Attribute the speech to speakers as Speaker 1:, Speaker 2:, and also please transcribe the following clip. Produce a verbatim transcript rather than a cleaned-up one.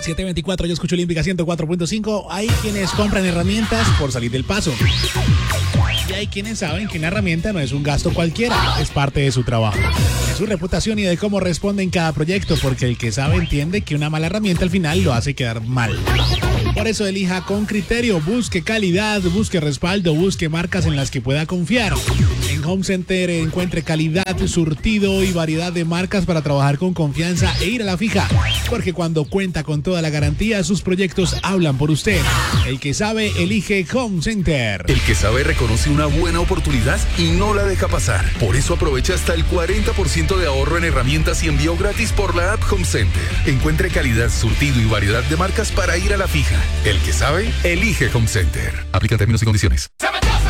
Speaker 1: siete veinticuatro, yo escucho Olímpica ciento cuatro punto cinco. Hay quienes compran herramientas por salir del paso. Y hay quienes saben que una herramienta no es un gasto cualquiera, es parte de su trabajo, de su reputación y de cómo responde en cada proyecto, porque el que sabe entiende que una mala herramienta al final lo hace quedar mal. Por eso elija con criterio, busque calidad, busque respaldo, busque marcas en las que pueda confiar. En Home Center encuentre calidad, surtido y variedad de marcas para trabajar con confianza e ir a la fija, porque cuando cuenta con toda la garantía, sus proyectos hablan por usted. El que sabe, elige Home Center.
Speaker 2: El que sabe reconoce una buena oportunidad y no la deja pasar. Por eso aprovecha hasta el cuarenta por ciento de ahorro en herramientas y envío gratis por la app Home Center. Encuentre calidad, surtido y variedad de marcas para ir a la fija. El que sabe, elige Home Center. Aplica términos y condiciones.